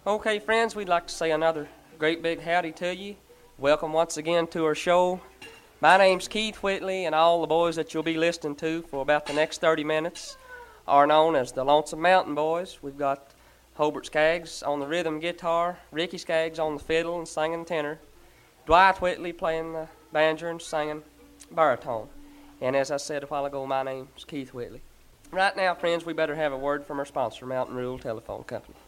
Okay, friends, we'd like to say another great big howdy to you. Welcome once again to our show. My name's Keith Whitley, and all the boys that you'll be listening to for about the next 30 minutes are known as the Lonesome Mountain Boys. We've got Hobart Skaggs on the rhythm guitar, Ricky Skaggs on the fiddle and singing tenor, Dwight Whitley playing the banjo and singing baritone. And as I said a while ago, my name's Keith Whitley. Right now, friends, we better have a word from our sponsor, Mountain Rule Telephone Company.